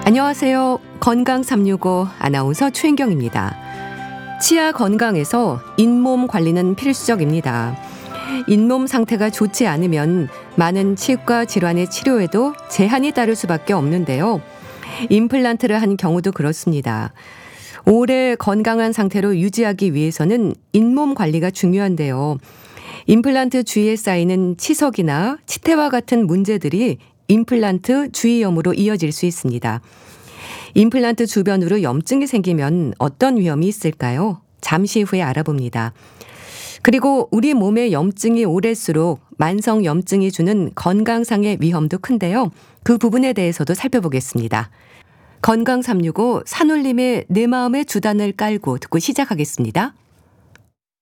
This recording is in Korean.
안녕하세요. 건강 365 아나운서 최인경입니다. 치아 건강에서 잇몸 관리는 필수적입니다. 잇몸 상태가 좋지 않으면 많은 치과 질환의 치료에도 제한이 따를 수밖에 없는데요. 임플란트를 한 경우도 그렇습니다. 오래 건강한 상태로 유지하기 위해서는 잇몸 관리가 중요한데요. 임플란트 주위에 쌓이는 치석이나 치태와 같은 문제들이 임플란트 주위염으로 이어질 수 있습니다. 임플란트 주변으로 염증이 생기면 어떤 위험이 있을까요? 잠시 후에 알아봅니다. 그리고 우리 몸에 염증이 오를수록 만성 염증이 주는 건강상의 위험도 큰데요. 그 부분에 대해서도 살펴보겠습니다. 건강 365 산울림의 내 마음의 주단을 깔고 듣고 시작하겠습니다.